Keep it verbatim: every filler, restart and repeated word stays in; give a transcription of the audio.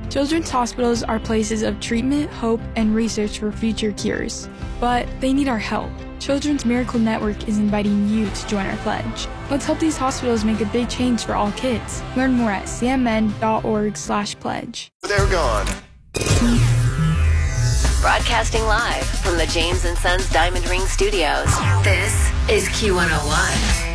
Children's hospitals are places of treatment, hope, and research for future cures. But they need our help. Children's Miracle Network is inviting you to join our pledge. Let's help these hospitals make a big change for all kids. Learn more at c m n dot org slash pledge. They're gone. Broadcasting live from the James and Sons Diamond Ring Studios. This is Q one oh one.